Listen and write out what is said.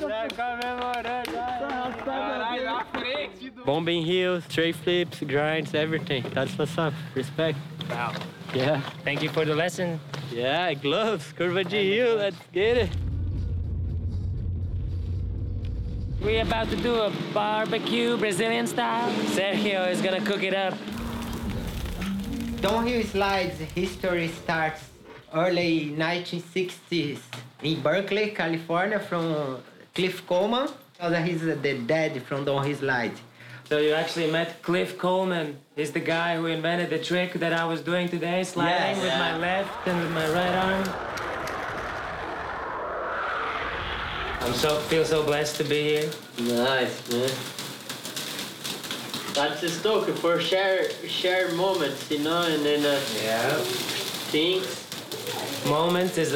Bombing heels, straight flips, grinds, everything. That's what's up. Respect. Wow. Yeah. Thank you for the lesson. Yeah, gloves, curva de heel, let's get it. We're about to do a barbecue Brazilian style. Sergio is gonna cook it up. Downhill slides history starts early 1960s in Berkeley, California, from Cliff Coleman. He's the dad from downhill slide. So you actually met Cliff Coleman. He's the guy who invented the trick that I was doing today, sliding with my left and with my right arm. Feel so blessed to be here. Nice, man. That's the stoke for share moments, you know, and then Yeah. things. Moments is